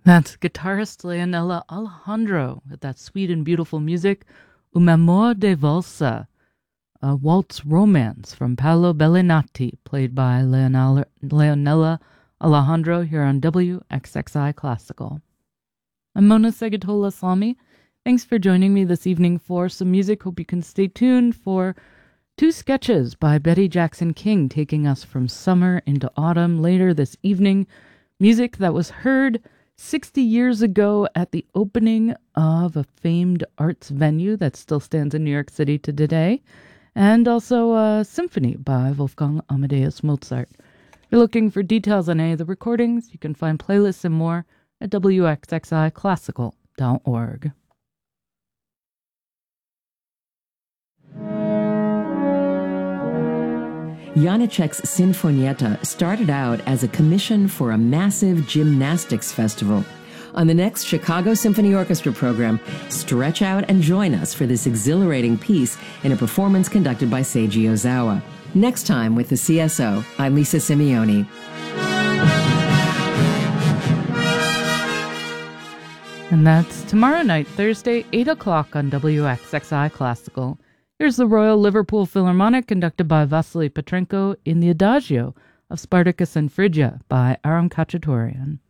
That's guitarist Leonela Alejandro with that sweet and beautiful music, Un amor de valsa, a waltz romance from Paolo Bellinati, played by Leonela Alejandro here on WXXI Classical. I'm Mona Segatola Slami. Thanks for joining me this evening for some music. Hope you can stay tuned for two sketches by Betty Jackson King taking us from summer into autumn later this evening. Music that was heard 60 years ago at the opening of a famed arts venue that still stands in New York City to today, and also a symphony by Wolfgang Amadeus Mozart. If you're looking for details on any of the recordings, you can find playlists and more at wxxiclassical.org. Janáček's Sinfonietta started out as a commission for a massive gymnastics festival. On the next Chicago Symphony Orchestra program, stretch out and join us for this exhilarating piece in a performance conducted by Seiji Ozawa. Next time with the CSO, I'm Lisa Simeoni. And that's tomorrow night, Thursday, 8 o'clock on WXXI Classical. Here's the Royal Liverpool Philharmonic conducted by Vasily Petrenko in the Adagio of Spartacus and Phrygia by Aram Khachaturian.